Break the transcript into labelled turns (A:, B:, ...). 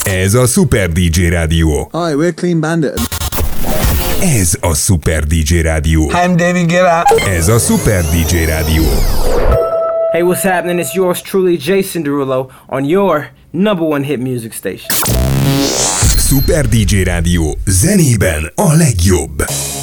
A: Ez a Super DJ Rádió.
B: Hi, we're Clean Bandit.
A: Ez a Super DJ Rádió.
C: I'm David Guetta.
A: Ez a Super DJ Rádió.
D: Hey, what's happening? It's yours truly, Jason Derulo, on your number one hit music station.
A: Super DJ Rádió, zenében a legjobb.